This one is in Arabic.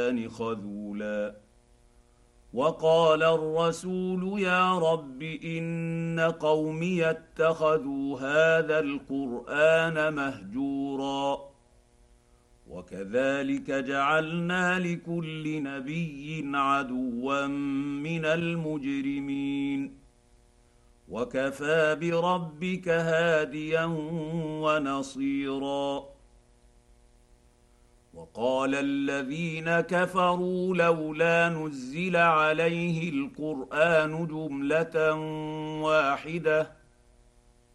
خذولا. وقال الرسول يا رب إن قومي اتخذوا هذا القرآن مهجورا. وكذلك جعلنا لكل نبي عدوا من المجرمين، وكفى بربك هاديا ونصيرا. وقال الذين كفروا لولا نزل عليه القرآن جملة واحدة